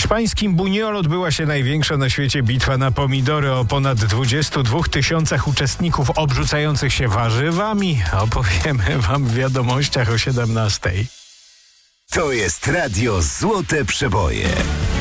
hiszpańskim Buñol odbyła się największa na świecie bitwa na pomidory o ponad 22 000 uczestników obrzucających się warzywami. Opowiemy wam w wiadomościach o 17:00. To jest Radio Złote Przeboje.